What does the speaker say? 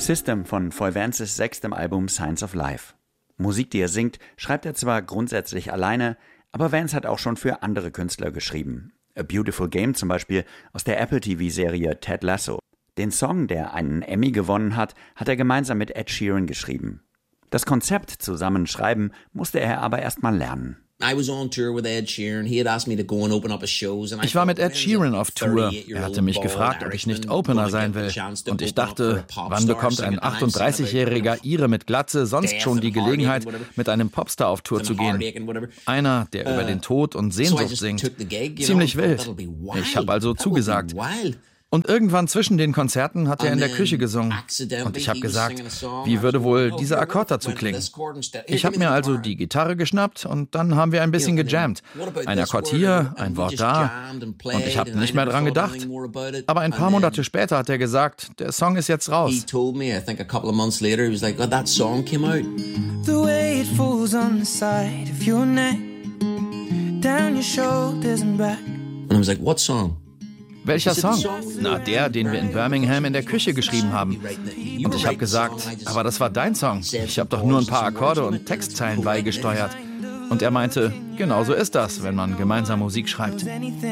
System von Foy Vances 6. Album Signs of Life. Musik, die er singt, schreibt er zwar grundsätzlich alleine, aber Vance hat auch schon für andere Künstler geschrieben. A Beautiful Game zum Beispiel aus der Apple-TV-Serie Ted Lasso. Den Song, der einen Emmy gewonnen hat, hat er gemeinsam mit Ed Sheeran geschrieben. Das Konzept zusammenschreiben musste er aber erst mal lernen. Ich war mit Ed Sheeran auf Tour. Er hatte mich gefragt, ob ich nicht Opener sein will. Und ich dachte, wann bekommt ein 38-jähriger Ire mit Glatze sonst schon die Gelegenheit, mit einem Popstar auf Tour zu gehen? Einer, der über den Tod und Sehnsucht singt. Ziemlich wild. Ich habe also zugesagt. Und irgendwann zwischen den Konzerten hat er in der Küche gesungen. Und ich habe gesagt, wie würde wohl dieser Akkord dazu klingen? Ich habe mir also die Gitarre geschnappt und dann haben wir ein bisschen gejammt. Ein Akkord hier, ein Wort da. Und ich habe nicht mehr dran gedacht. Aber ein paar Monate später hat er gesagt, der Song ist jetzt raus. Und ich gesagt, what song? Welcher Song? Na, der, den wir in Birmingham in der Küche geschrieben haben. Und ich habe gesagt, aber das war dein Song. Ich habe doch nur ein paar Akkorde und Textzeilen beigesteuert. Und er meinte, genau so ist das, wenn man gemeinsam Musik schreibt.